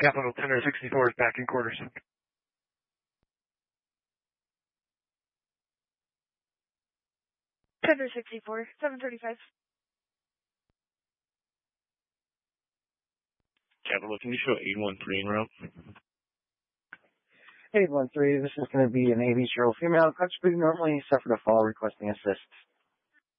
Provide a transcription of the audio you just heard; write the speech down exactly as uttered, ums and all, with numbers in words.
Capital Tender sixty-four is back in quarters. Tender sixty-four, seven thirty-five. Capital, can you show eight one three en route? eight one three, this is going to be an eighty-year-old female. Country normally suffered a fall requesting assist.